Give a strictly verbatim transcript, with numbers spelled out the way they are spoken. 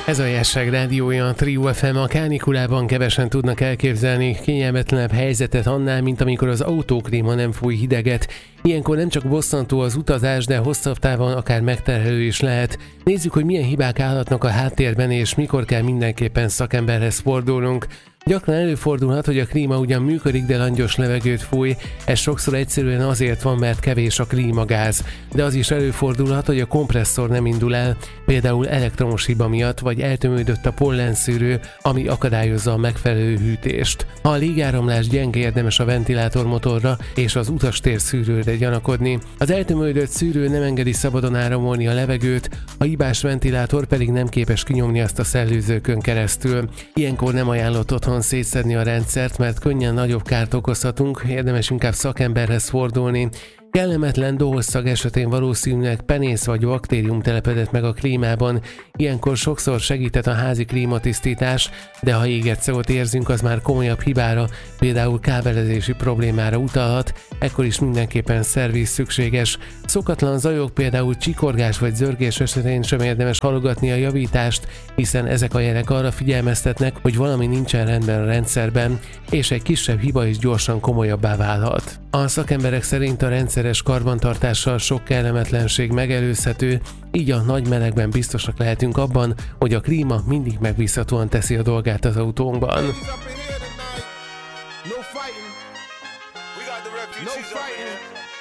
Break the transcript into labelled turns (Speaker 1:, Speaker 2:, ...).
Speaker 1: Ez a Jásság rádiója, a Trio ef em. A kánikulában kevesen tudnak elképzelni kényelmetlenebb helyzetet annál, mint amikor az autóklíma nem fúj hideget. Ilyenkor nem csak bosszantó az utazás, de hosszabb távon akár megterhelő is lehet. Nézzük, hogy milyen hibák állhatnak a háttérben, és mikor kell mindenképpen szakemberhez fordulnunk. Gyakran előfordulhat, hogy a klíma ugyan működik, de langyos levegőt fúj. Ez sokszor egyszerűen azért van, mert kevés a klímagáz. De az is előfordulhat, hogy a kompresszor nem indul el, például elektromos hiba miatt, vagy eltömődött a pollenszűrő, ami akadályozza a megfelelő hűtést. Ha a légáramlás gyenge, érdemes a ventilátormotorra és az utastér szűrőre gyanakodni. Az eltömődött szűrő nem engedi szabadon áramolni a levegőt, a hibás ventilátor pedig nem képes kinyomni azt a szellőzőkön keresztül. Ilyenkor nem ajánlott otthon szétszedni a rendszert, mert könnyen nagyobb kárt okozhatunk, érdemes inkább szakemberhez fordulni. Kellemetlen dohozszag esetén valószínűleg penész vagy baktérium telepedett meg a klímában, ilyenkor sokszor segített a házi klímatisztítás, de ha égett szagot érzünk, az már komolyabb hibára, például kábelezési problémára utalhat, ekkor is mindenképpen szerviz szükséges. Szokatlan zajok, például csikorgás vagy zörgés esetén sem érdemes halogatni a javítást, hiszen ezek a jelek arra figyelmeztetnek, hogy valami nincsen rendben a rendszerben, és egy kisebb hiba is gyorsan komolyabbá válhat. A szakemberek szerint a rendszeres karbantartással sok kellemetlenség megelőzhető, így a nagy melegben biztosak lehetünk abban, hogy a klíma mindig megbízhatóan teszi a dolgát az autónkban.